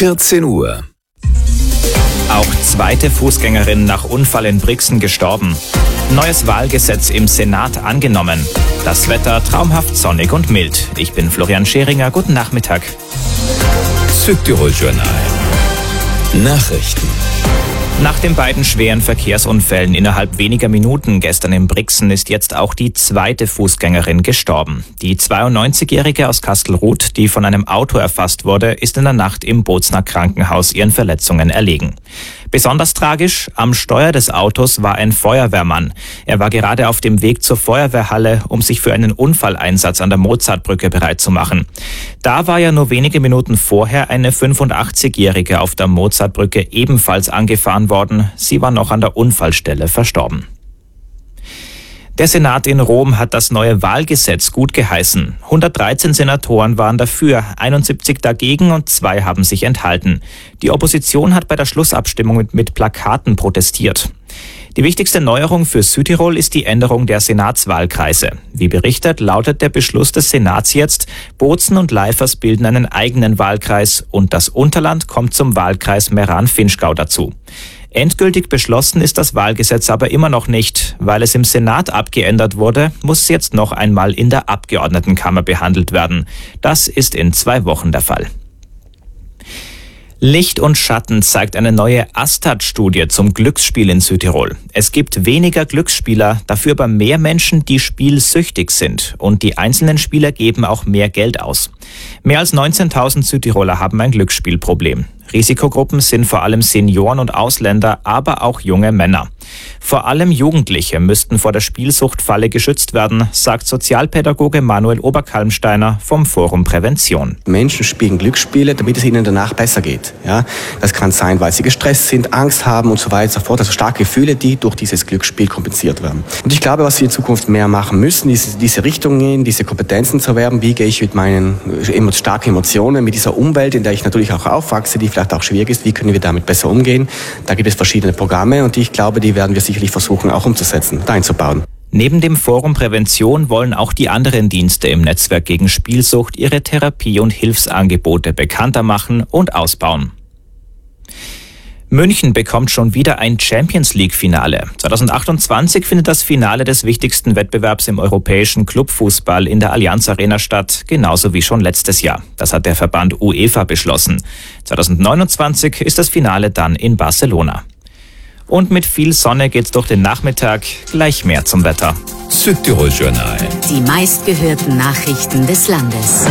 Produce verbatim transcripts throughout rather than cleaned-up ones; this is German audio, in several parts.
vierzehn Uhr. Auch zweite Fußgängerin nach Unfall in Brixen gestorben. Neues Wahlgesetz im Senat angenommen. Das Wetter traumhaft sonnig und mild. Ich bin Florian Scheringer. Guten Nachmittag. Südtirol-Journal. Nachrichten. Nach den beiden schweren Verkehrsunfällen innerhalb weniger Minuten gestern in Brixen ist jetzt auch die zweite Fußgängerin gestorben. Die zweiundneunzigjährige aus Kastelruth, die von einem Auto erfasst wurde, ist in der Nacht im Bozner Krankenhaus ihren Verletzungen erlegen. Besonders tragisch, am Steuer des Autos war ein Feuerwehrmann. Er war gerade auf dem Weg zur Feuerwehrhalle, um sich für einen Unfalleinsatz an der Mozartbrücke bereit zu machen. Da war ja nur wenige Minuten vorher eine fünfundachtzigjährige auf der Mozartbrücke ebenfalls angefahren worden. Sie war noch an der Unfallstelle verstorben. Der Senat in Rom hat das neue Wahlgesetz gut geheißen. hundertdreizehn Senatoren waren dafür, einundsiebzig dagegen und zwei haben sich enthalten. Die Opposition hat bei der Schlussabstimmung mit, mit Plakaten protestiert. Die wichtigste Neuerung für Südtirol ist die Änderung der Senatswahlkreise. Wie berichtet, lautet der Beschluss des Senats jetzt, Bozen und Leifers bilden einen eigenen Wahlkreis und das Unterland kommt zum Wahlkreis Meran-Finchgau dazu. Endgültig beschlossen ist das Wahlgesetz aber immer noch nicht. Weil es im Senat abgeändert wurde, muss es jetzt noch einmal in der Abgeordnetenkammer behandelt werden. Das ist in zwei Wochen der Fall. Licht und Schatten zeigt eine neue Astat-Studie zum Glücksspiel in Südtirol. Es gibt weniger Glücksspieler, dafür aber mehr Menschen, die spielsüchtig sind. Und die einzelnen Spieler geben auch mehr Geld aus. Mehr als neunzehntausend Südtiroler haben ein Glücksspielproblem. Risikogruppen sind vor allem Senioren und Ausländer, aber auch junge Männer. Vor allem Jugendliche müssten vor der Spielsuchtfalle geschützt werden, sagt Sozialpädagoge Manuel Oberkalmsteiner vom Forum Prävention. Menschen spielen Glücksspiele, damit es ihnen danach besser geht. Ja, das kann sein, weil sie gestresst sind, Angst haben und so weiter und so fort. Also starke Gefühle, die durch dieses Glücksspiel kompensiert werden. Und ich glaube, was wir in Zukunft mehr machen müssen, ist diese Richtung gehen, diese Kompetenzen zu erwerben. Wie gehe ich mit meinen starken Emotionen, mit dieser Umwelt, in der ich natürlich auch aufwachse, die vielleicht auch schwierig ist, wie können wir damit besser umgehen? Da gibt es verschiedene Programme und ich glaube, die werden wir sicherlich versuchen auch umzusetzen, da einzubauen. Neben dem Forum Prävention wollen auch die anderen Dienste im Netzwerk gegen Spielsucht ihre Therapie- und Hilfsangebote bekannter machen und ausbauen. München bekommt schon wieder ein Champions-League-Finale. zweitausendachtundzwanzig findet das Finale des wichtigsten Wettbewerbs im europäischen Clubfußball in der Allianz Arena statt, genauso wie schon letztes Jahr. Das hat der Verband UEFA beschlossen. zweitausendneunundzwanzig ist das Finale dann in Barcelona. Und mit viel Sonne geht's durch den Nachmittag. Gleich mehr zum Wetter. Südtirol-Journal. Die meistgehörten Nachrichten des Landes.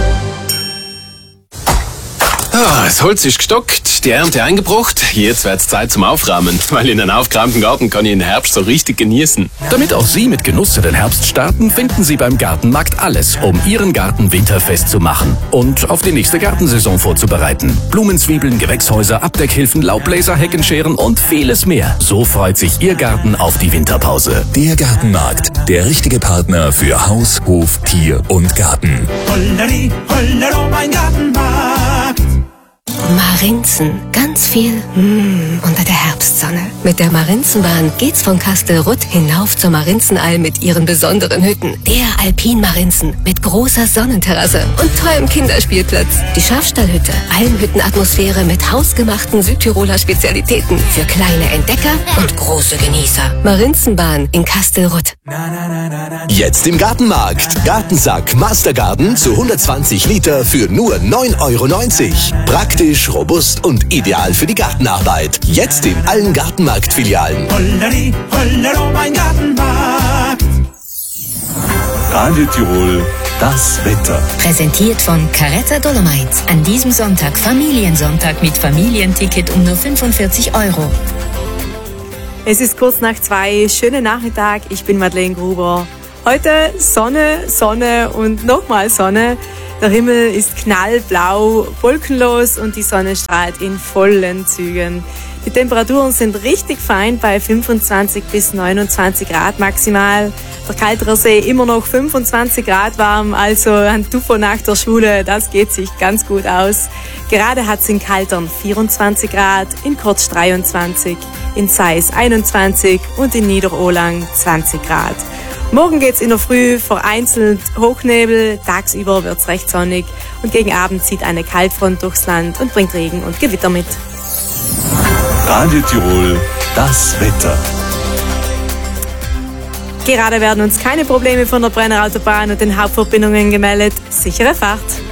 Ah, das Holz ist gestockt, die Ernte eingebracht. Jetzt wird's Zeit zum Aufräumen, weil in einem aufgeräumten Garten kann ich den Herbst so richtig genießen. Damit auch Sie mit Genuss in den Herbst starten, finden Sie beim Gartenmarkt alles, um Ihren Garten winterfest zu machen und auf die nächste Gartensaison vorzubereiten. Blumenzwiebeln, Gewächshäuser, Abdeckhilfen, Laubbläser, Heckenscheren und vieles mehr. So freut sich Ihr Garten auf die Winterpause. Der Gartenmarkt, der richtige Partner für Haus, Hof, Tier und Garten. Holleri, hollero, mein Gartenmarkt. Marinzen. Ganz viel mm, unter der Herbstsonne. Mit der Marinzenbahn geht's von Kastelruth hinauf zur Marinzenalm mit ihren besonderen Hütten. Der Alpin-Marinzen mit großer Sonnenterrasse und tollem Kinderspielplatz. Die Schafstallhütte. Almhüttenatmosphäre mit hausgemachten Südtiroler Spezialitäten für kleine Entdecker und große Genießer. Marinzenbahn in Kastelruth. Jetzt im Gartenmarkt. Gartensack Mastergarden zu hundertzwanzig Liter für nur neun Euro neunzig. Praktisch, robust und ideal für die Gartenarbeit. Jetzt in allen Gartenmarkt-Filialen. Holleri, hollero, mein Gartenmarkt. Radio Tirol, das Wetter. Präsentiert von Caretta Dolomites. An diesem Sonntag Familiensonntag mit Familienticket um nur fünfundvierzig Euro. Es ist kurz nach zwei. Schönen Nachmittag. Ich bin Madeleine Gruber. Heute Sonne, Sonne und nochmal Sonne. Der Himmel ist knallblau, wolkenlos und die Sonne strahlt in vollen Zügen. Die Temperaturen sind richtig fein bei fünfundzwanzig bis neunundzwanzig Grad maximal. Der Kalterer See immer noch fünfundzwanzig Grad warm, also ein Tufo nach der Schule, das geht sich ganz gut aus. Gerade hat es in Kaltern vierundzwanzig Grad, in Kortsch dreiundzwanzig, in Seis einundzwanzig und in Niederohlang zwanzig Grad. Morgen geht's in der Früh vereinzelt Hochnebel, tagsüber wird's recht sonnig und gegen Abend zieht eine Kaltfront durchs Land und bringt Regen und Gewitter mit. Radio Tirol, das Wetter. Gerade werden uns keine Probleme von der Brenner Autobahn und den Hauptverbindungen gemeldet. Sichere Fahrt!